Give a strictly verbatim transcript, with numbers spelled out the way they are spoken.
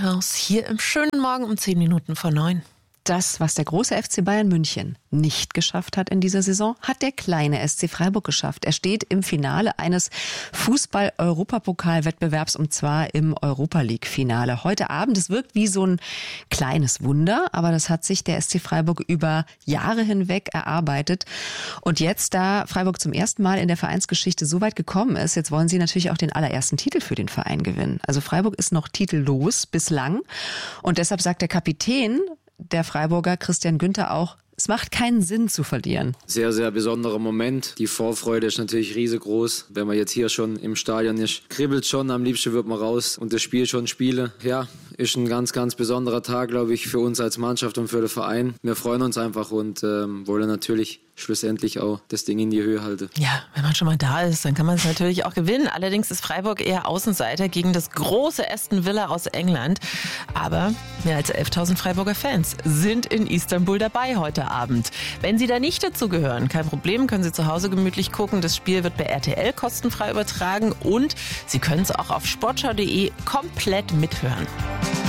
Haus hier im schönen Morgen um zehn Minuten vor neun. Das, was der große F C Bayern München nicht geschafft hat in dieser Saison, hat der kleine S C Freiburg geschafft. Er steht im Finale eines Fußball-Europapokal-Wettbewerbs und zwar im Europa-League-Finale. Heute Abend, es wirkt wie so ein kleines Wunder, aber das hat sich der S C Freiburg über Jahre hinweg erarbeitet. Und jetzt, da Freiburg zum ersten Mal in der Vereinsgeschichte so weit gekommen ist, jetzt wollen sie natürlich auch den allerersten Titel für den Verein gewinnen. Also Freiburg ist noch titellos bislang und deshalb sagt der Kapitän der Freiburger Christian Günther auch, es macht keinen Sinn zu verlieren. Sehr, sehr besonderer Moment. Die Vorfreude ist natürlich riesengroß. Wenn man jetzt hier schon im Stadion ist, kribbelt schon, am liebsten wird man raus und das Spiel schon spielen. Ja, ist ein ganz, ganz besonderer Tag, glaube ich, für uns als Mannschaft und für den Verein. Wir freuen uns einfach und ähm, wollen natürlich schlussendlich auch das Ding in die Höhe halten. Ja, wenn man schon mal da ist, dann kann man es natürlich auch gewinnen. Allerdings ist Freiburg eher Außenseiter gegen das große Aston Villa aus England. Aber mehr als elftausend Freiburger Fans sind in Istanbul dabei heute Abend. Wenn Sie da nicht dazu gehören, kein Problem, können Sie zu Hause gemütlich gucken. Das Spiel wird bei R T L kostenfrei übertragen und Sie können es auch auf sportschau punkt de komplett mithören.